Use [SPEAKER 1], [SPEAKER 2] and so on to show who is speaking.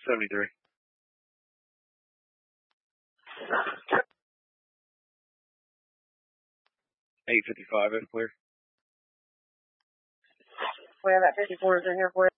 [SPEAKER 1] 73. 855, that's clear.
[SPEAKER 2] We have about 54s in here for you.